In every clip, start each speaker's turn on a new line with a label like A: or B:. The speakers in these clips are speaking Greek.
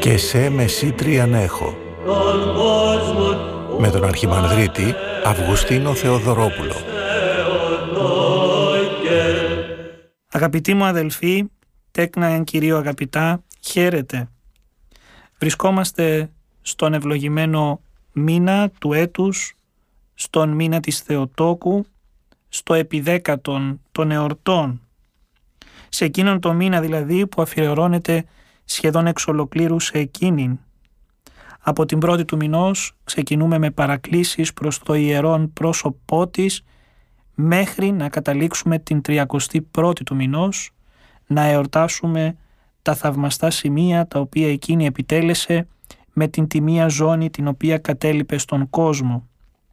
A: «Και σε μεσήτριαν έχω» με τον Αρχιμανδρίτη Αυγουστίνο Θεοδωρόπουλο.
B: Αγαπητοί μου αδελφοί, τέκνα εν Κυρίω αγαπητά, χαίρετε. Βρισκόμαστε στον ευλογημένο μήνα του έτους, στον μήνα της Θεοτόκου, στο επιδέκατον των εορτών. Σε εκείνον το μήνα δηλαδή που αφιερώνεται σχεδόν εξ ολοκλήρου σε εκείνην. Από την πρώτη του μηνός ξεκινούμε με παρακλήσεις προς το ιερόν πρόσωπό της μέχρι να καταλήξουμε την 31η του μηνός να εορτάσουμε τα θαυμαστά σημεία τα οποία εκείνη επιτέλεσε με την τιμία ζώνη την οποία κατέλειπε στον κόσμο.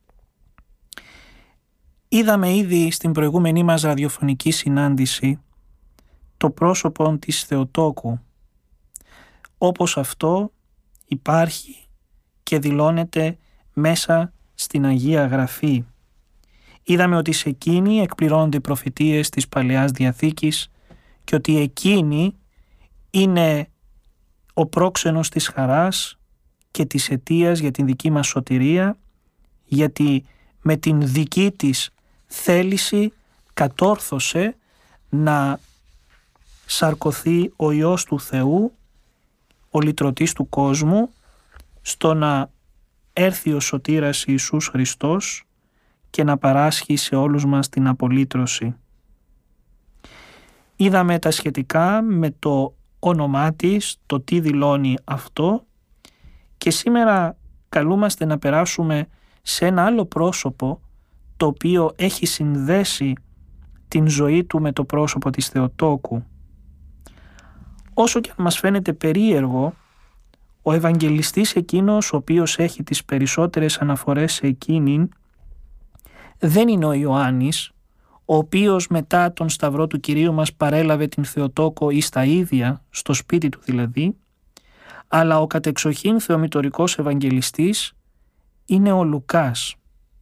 B: Είδαμε ήδη στην προηγούμενη μας ραδιοφωνική συνάντηση το πρόσωπο της Θεοτόκου, όπως αυτό υπάρχει και δηλώνεται μέσα στην Αγία Γραφή. Είδαμε ότι σε εκείνη εκπληρώνονται οι προφητείες της Παλαιάς Διαθήκης και ότι εκείνη είναι ο πρόξενος της χαράς και της αιτίας για την δική μας σωτηρία, γιατί με την δική της θέληση κατόρθωσε να σαρκωθεί ο Υιός του Θεού, ο λυτρωτής του κόσμου, στο να έρθει ο σωτήρας Ιησούς Χριστός και να παράσχει σε όλους μας την απολύτρωση. Είδαμε τα σχετικά με το όνομά της, το τι δηλώνει αυτό, και σήμερα καλούμαστε να περάσουμε σε ένα άλλο πρόσωπο το οποίο έχει συνδέσει την ζωή του με το πρόσωπο της Θεοτόκου. Όσο και αν μας φαίνεται περίεργο, ο Ευαγγελιστής εκείνος ο οποίος έχει τις περισσότερες αναφορές σε εκείνην δεν είναι ο Ιωάννης, ο οποίος μετά τον Σταυρό του Κυρίου μας παρέλαβε την Θεοτόκο εις τα ίδια, στο σπίτι του δηλαδή, αλλά ο κατεξοχήν θεομητορικός Ευαγγελιστής είναι ο Λουκάς.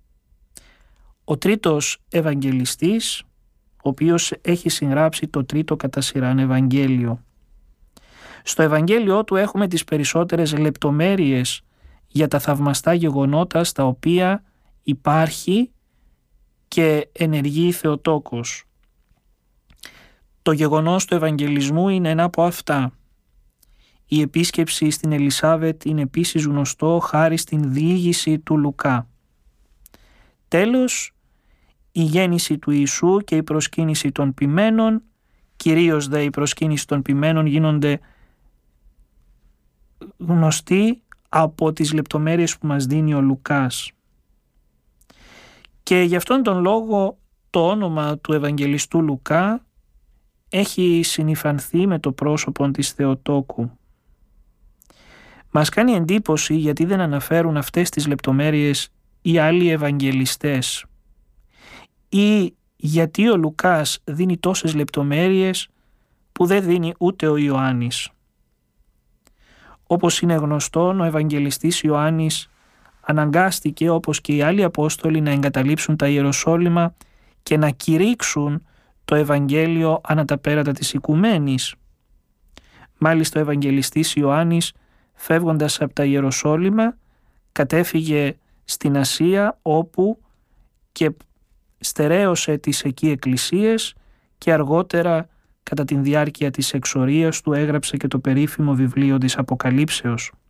B: Ο τρίτος Ευαγγελιστής, ο οποίος έχει συγγράψει το τρίτο κατά σειράν Ευαγγέλιο. Στο Ευαγγέλιο του έχουμε τις περισσότερες λεπτομέρειες για τα θαυμαστά γεγονότα στα οποία υπάρχει και ενεργεί η Θεοτόκος. Το γεγονός του Ευαγγελισμού είναι ένα από αυτά. Η επίσκεψη στην Ελισάβετ είναι επίσης γνωστό χάρη στην διήγηση του Λουκά. Τέλος, η γέννηση του Ιησού και η προσκύνηση των ποιμένων, κυρίως δε η προσκύνηση των ποιμένων, γίνονται γνωστοί από τις λεπτομέρειες που μας δίνει ο Λουκάς. Και γι' αυτόν τον λόγο το όνομα του Ευαγγελιστού Λουκά έχει συνυφανθεί με το πρόσωπο της Θεοτόκου. Μας κάνει εντύπωση γιατί δεν αναφέρουν αυτές τις λεπτομέρειες οι άλλοι Ευαγγελιστές, ή γιατί ο Λουκάς δίνει τόσες λεπτομέρειες που δεν δίνει ούτε ο Ιωάννης. Όπως είναι γνωστόν, ο Ευαγγελιστής Ιωάννης αναγκάστηκε, όπως και οι άλλοι Απόστολοι, να εγκαταλείψουν τα Ιεροσόλυμα και να κηρύξουν το Ευαγγέλιο ανά τα πέρατα της οικουμένης. Μάλιστα ο Ευαγγελιστής Ιωάννης, φεύγοντας από τα Ιεροσόλυμα, κατέφυγε στην Ασία, όπου και στερέωσε τις εκεί εκκλησίες και αργότερα κατά την διάρκεια της εξορίας του έγραψε και το περίφημο βιβλίο της Αποκαλύψεως.